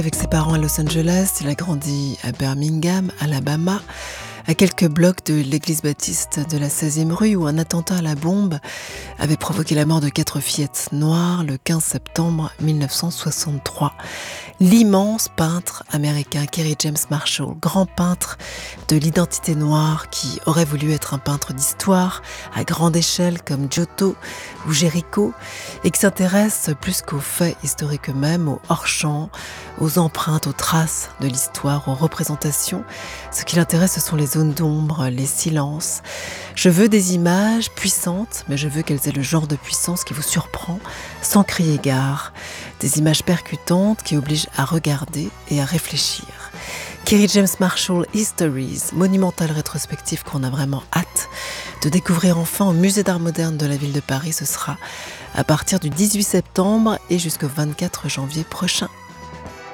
Avec ses parents à Los Angeles, il a grandi à Birmingham, Alabama, à quelques blocs de l'église baptiste de la 16e rue où un attentat à la bombe avait provoqué la mort de 4 fillettes noires le 15 septembre 1963. L'immense peintre américain Kerry James Marshall, grand peintre de l'identité noire qui aurait voulu être un peintre d'histoire à grande échelle comme Giotto ou Géricault et qui s'intéresse plus qu'aux faits historiques eux-mêmes, aux hors-champs, aux empreintes, aux traces de l'histoire, aux représentations. Ce qui l'intéresse, ce sont les zones d'ombre, les silences. Je veux des images puissantes, mais je veux qu'elles aient le genre de puissance qui vous surprend sans crier gare. Des images percutantes qui obligent à regarder et à réfléchir. Kerry James Marshall Histories, monumentale rétrospective qu'on a vraiment hâte de découvrir enfin au Musée d'Art Moderne de la ville de Paris. Ce sera à partir du 18 septembre et jusqu'au 24 janvier prochain.